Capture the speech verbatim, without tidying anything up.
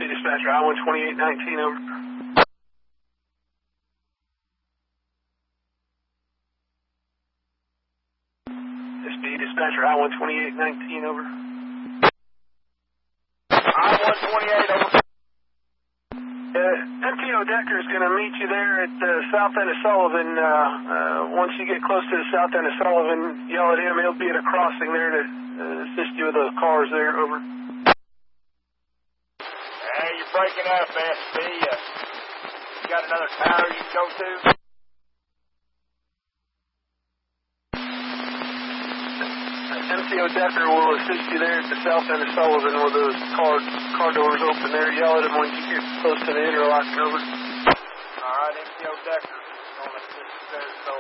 Dispatcher, I one twenty-eight nineteen, over. S B Dispatcher, I one twenty-eight nineteen, over. I one twenty-eight, over. Uh, M T O Decker is going to meet you there at the south end of Sullivan. Uh, uh, once you get close to the south end of Sullivan, yell at him. He'll be at a crossing there to uh, assist you with the cars there, over. Hey, you're breaking up, S B. Uh, you got another tower you can go to? M T O Decker will assist you there at the south end of Sullivan with those car car doors open there. Yell at him when you get close to the interlock, over. All right, M T O Decker. On the assist there, so